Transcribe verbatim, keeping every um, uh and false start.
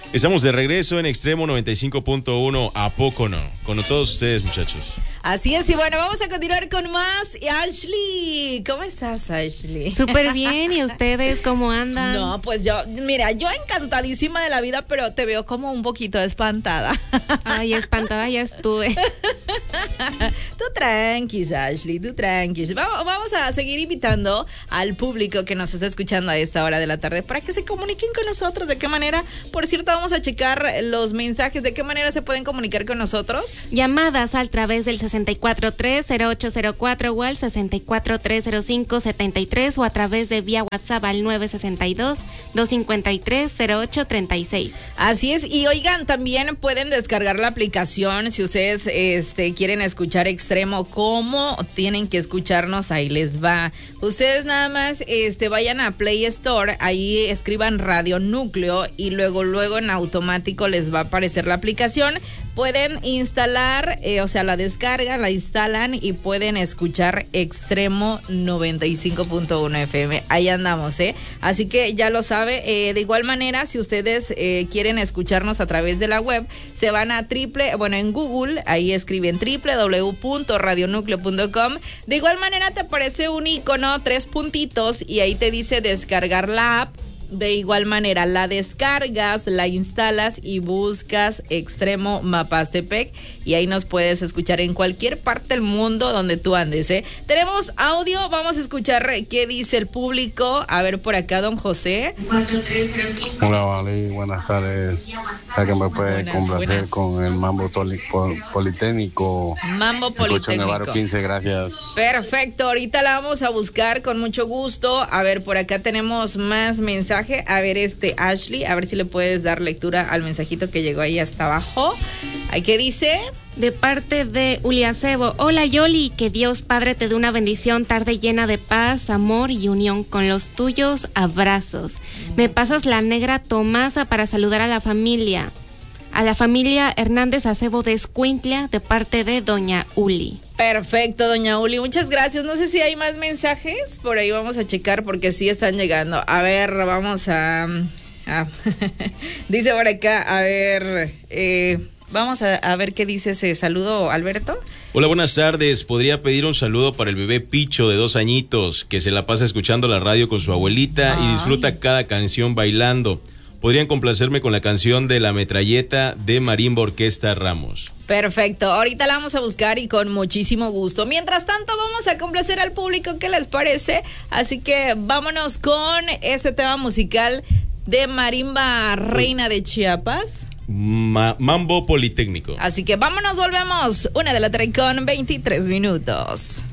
Estamos de regreso en Extremo noventa y cinco punto uno. ¿A poco no? Con todos ustedes, muchachos. Así es, y bueno, vamos a continuar con más. Ashley, ¿cómo estás, Ashley? Súper bien, ¿y ustedes cómo andan? No, pues yo, mira, yo encantadísima de la vida, pero te veo como un poquito espantada. Ay, espantada ya estuve. Tú tranquis, Ashley, tú tranquis. Vamos, vamos a seguir invitando al público que nos está escuchando a esta hora de la tarde para que se comuniquen con nosotros. ¿De qué manera? Por cierto, vamos a checar los mensajes. ¿De qué manera se pueden comunicar con nosotros? Llamadas a través del sesenta y cuatro tres cero ocho cero cuatro o al sesenta y cuatro tres cero cinco setenta y tres o a través de vía WhatsApp al nueve sesenta y dos dos cincuenta y tres cero ocho treinta y seis. Así es, y oigan, también pueden descargar la aplicación si ustedes este, quieren escuchar Extremo. ¿Cómo tienen que escucharnos? Ahí les va. Ustedes nada más este, vayan a Play Store, ahí escriban Radio Núcleo y luego, luego en automático les va a aparecer la aplicación. Pueden instalar, eh, o sea, la descargan, la instalan y pueden escuchar Extremo noventa y cinco punto uno F M. Ahí andamos, ¿eh? Así que ya lo sabe. Eh, de igual manera, si ustedes eh, quieren escucharnos a través de la web, se van a triple, bueno, en Google, ahí escriben doble u doble u doble u punto radio núcleo punto com. De igual manera te aparece un icono, tres puntitos, y ahí te dice descargar la app. De igual manera, la descargas, la instalas y buscas Extremo Mapastepec y ahí nos puedes escuchar en cualquier parte del mundo donde tú andes, ¿eh? Tenemos audio, vamos a escuchar qué dice el público. A ver por acá, don José. Hola, Vale, buenas tardes. ¿A que me puede buenas, complacer buenas. Con el Mambo toli, pol, Politécnico? Mambo Politécnico. quince, gracias. Perfecto, ahorita la vamos a buscar con mucho gusto. A ver, por acá tenemos más mensajes. A ver, este, Ashley, a ver si le puedes dar lectura al mensajito que llegó ahí hasta abajo. ¿Qué dice? De parte de Uliacebo. Hola, Yoli, que Dios Padre te dé una bendición, tarde llena de paz, amor y unión con los tuyos. Abrazos. Me pasas la negra Tomasa para saludar a la familia. A la familia Hernández Acebo de Escuintla, de parte de doña Uli. Perfecto, doña Uli, muchas gracias. No sé si hay más mensajes, por ahí vamos a checar porque sí están llegando. A ver, vamos a... a dice por acá, a ver, eh, vamos a, a ver qué dice ese saludo, Alberto. Hola, buenas tardes. Podría pedir un saludo para el bebé Picho de dos añitos, que se la pasa escuchando la radio con su abuelita. Ay. Y disfruta cada canción bailando. Podrían complacerme con la canción de La Metralleta de Marimba Orquesta Ramos. Perfecto, ahorita la vamos a buscar y con muchísimo gusto. Mientras tanto, vamos a complacer al público, ¿qué les parece? Así que vámonos con ese tema musical de Marimba Reina de Chiapas. Ma- Mambo Politécnico. Así que vámonos, volvemos. Una de la tarde con veintitrés minutos.